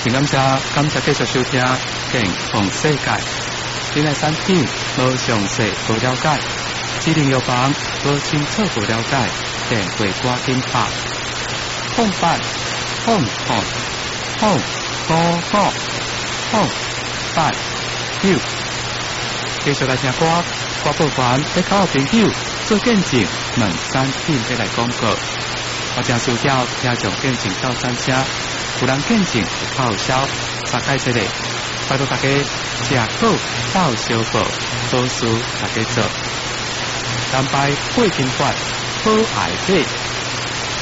感谢继续收听健康世界。你的产品无详细、无了解，指定药房无清楚、无了解，电话赶紧打0800继续来听歌，歌报完要靠朋友做见证，问产品要来广告。我正需要听众见证到三车，有人见证有靠销，大概这里，拜托大家吃好到小报，好事大家做。蓝白8斤饭，好爱买。